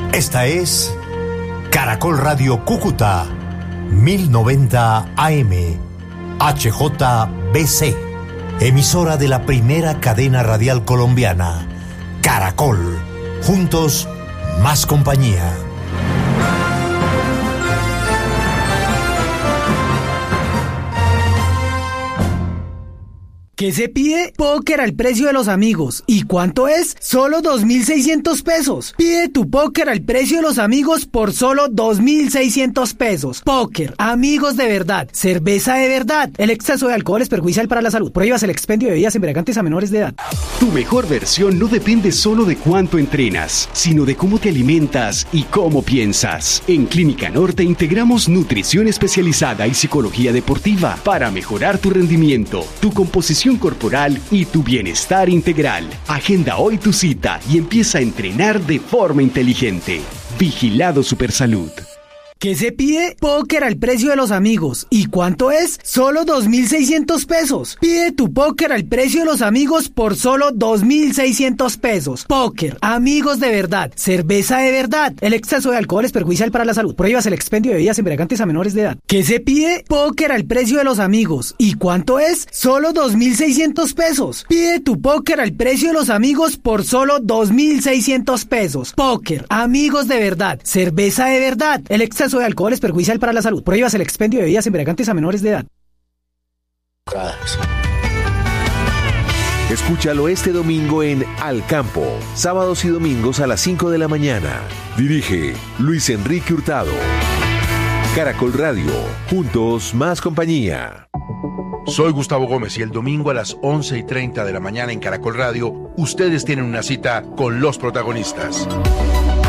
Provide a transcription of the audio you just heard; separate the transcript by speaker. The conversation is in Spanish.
Speaker 1: Esta es Caracol Radio Cúcuta, 1090 AM, HJBC, emisora de la primera cadena radial colombiana, Caracol. Juntos, más compañía.
Speaker 2: ¿Qué se pide? Póker al precio de los amigos. ¿Y cuánto es? Solo 2.600 pesos. Pide tu póker al precio de los amigos por solo 2.600 pesos. Póker, amigos de verdad, cerveza de verdad. El exceso de alcohol es perjudicial para la salud. Prohíbas el expendio de bebidas embriagantes a menores de edad.
Speaker 3: Tu mejor versión no depende solo de cuánto entrenas, sino de cómo te alimentas y cómo piensas. En Clínica Norte integramos nutrición especializada y psicología deportiva para mejorar tu rendimiento, tu composición corporal y tu bienestar integral. Agenda hoy tu cita y empieza a entrenar de forma inteligente. Vigilado Supersalud.
Speaker 2: ¿Qué se pide? Póker al precio de los amigos. ¿Y cuánto es? Solo 2.600 pesos. Pide tu póker al precio de los amigos por solo 2.600 pesos. Póker, amigos de verdad, cerveza de verdad. El exceso de alcohol es perjudicial para la salud. Prohíbas el expendio de bebidas embriagantes a menores de edad. ¿Qué se pide? Póker al precio de los amigos. ¿Y cuánto es? Solo 2.600 pesos. Pide tu póker al precio de los amigos por solo 2.600 pesos. Póker, amigos de verdad, cerveza de verdad. El exceso de alcohol es perjudicial para la salud. Prohíbas el expendio de bebidas embriagantes a menores de edad.
Speaker 4: Escúchalo este domingo en Al Campo, sábados y domingos a las 5 de la mañana. Dirige Luis Enrique Hurtado. Caracol Radio, juntos más compañía.
Speaker 5: Soy Gustavo Gómez y el domingo a las 11:30 de la mañana en Caracol Radio, ustedes tienen una cita con los protagonistas.